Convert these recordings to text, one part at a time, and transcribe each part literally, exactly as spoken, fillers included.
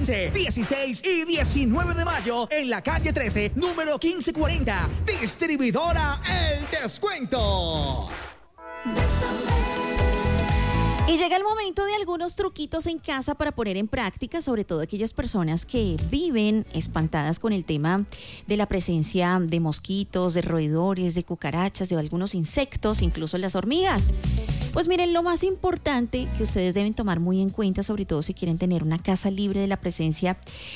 quince, dieciséis y diecinueve de mayo en la calle trece, número quince cuarenta. Distribuidora El Descuento. Y llega el momento de algunos truquitos en casa para poner en práctica, sobre todo aquellas personas que viven espantadas con el tema de la presencia de mosquitos, de roedores, de cucarachas, de algunos insectos, incluso las hormigas. Pues miren, lo más importante que ustedes deben tomar muy en cuenta, sobre todo si quieren tener una casa libre de la presencia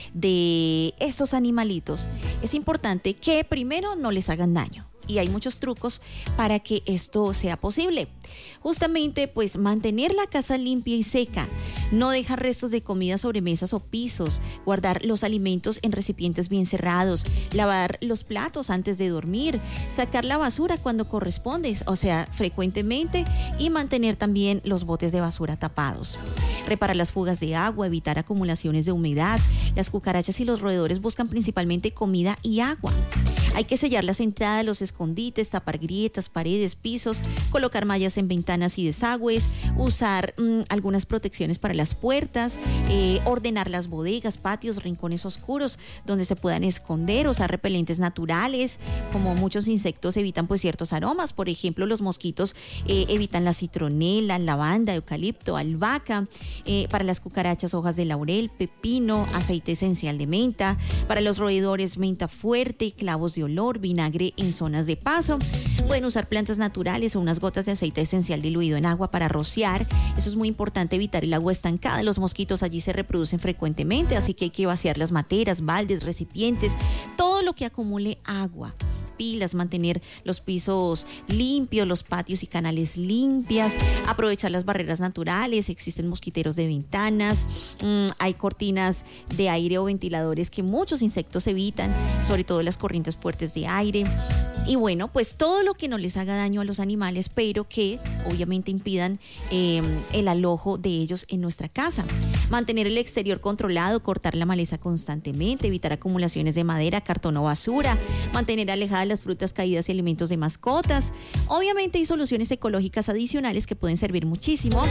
de estos animalitos, es importante que primero no les hagan daño. Y hay muchos trucos para que esto sea posible. Justamente, pues, mantener la casa limpia y seca, no dejar restos de comida sobre mesas o pisos, guardar los alimentos en recipientes bien cerrados, lavar los platos antes de dormir, sacar la basura cuando corresponde, o sea, frecuentemente, y mantener también los botes de basura tapados. Reparar las fugas de agua, evitar acumulaciones de humedad. Las cucarachas y los roedores buscan principalmente comida y agua. Hay que sellar las entradas, los escondites, tapar grietas, paredes, pisos, colocar mallas en ventanas y desagües, usar mmm, algunas protecciones para las puertas, eh, ordenar las bodegas, patios, rincones oscuros donde se puedan esconder, usar repelentes naturales, como muchos insectos evitan pues ciertos aromas. Por ejemplo, los mosquitos eh, evitan la citronela, lavanda, eucalipto, albahaca. Eh, para las cucarachas, hojas de laurel, pepino, aceite esencial de menta. Para los roedores, menta fuerte, clavos de olor, vinagre en zonas de paso. Pueden usar plantas naturales o unas gotas de aceite esencial diluido en agua para rociar. Eso es muy importante, evitar el agua estancada. Los mosquitos allí se reproducen frecuentemente, así que hay que vaciar las materas, baldes, recipientes, todo lo que acumule agua. Pilas, mantener los pisos limpios, los patios y canales limpias, aprovechar las barreras naturales. Existen mosquiteros de ventanas, mmm, hay cortinas de aire o ventiladores que muchos insectos evitan, sobre todo las corrientes fuertes de aire. Y bueno, pues todo lo que no les haga daño a los animales, pero que obviamente impidan eh, el alojo de ellos en nuestra casa. Mantener el exterior controlado, cortar la maleza constantemente, evitar acumulaciones de madera, cartón o basura, mantener alejadas las frutas caídas y alimentos de mascotas. Obviamente hay soluciones ecológicas adicionales que pueden servir muchísimo.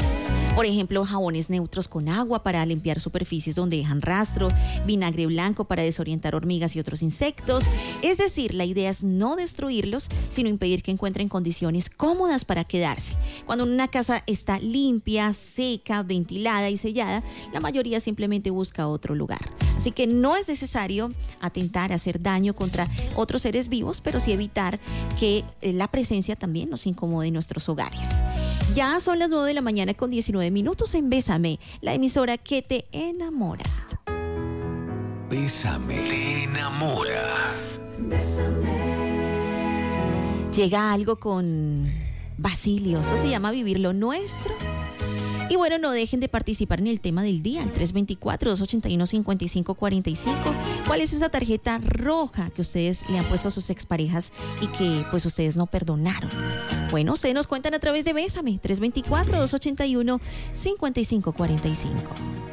Por ejemplo, jabones neutros con agua para limpiar superficies donde dejan rastro, vinagre blanco para desorientar hormigas y otros insectos. Es decir, la idea es no destruirlos, sino impedir que encuentren condiciones cómodas para quedarse. Cuando una casa está limpia, seca, ventilada y sellada, la mayoría simplemente busca otro lugar. Así que no es necesario atentar a hacer daño contra otros seres vivos, pero sí evitar que la presencia también nos incomode en nuestros hogares. Ya son las nueve de la mañana con diecinueve minutos en Bésame, la emisora que te enamora. Bésame, te enamora. Llega algo con Basilio, eso se llama Vivir lo Nuestro. Y bueno, no dejen de participar en el tema del día, el tres dos cuatro, dos ocho uno, cinco cinco cuatro cinco. ¿Cuál es esa tarjeta roja que ustedes le han puesto a sus exparejas y que pues ustedes no perdonaron? Bueno, ustedes nos cuentan a través de Bésame, tres dos cuatro, dos ocho uno, cinco cinco cuatro cinco.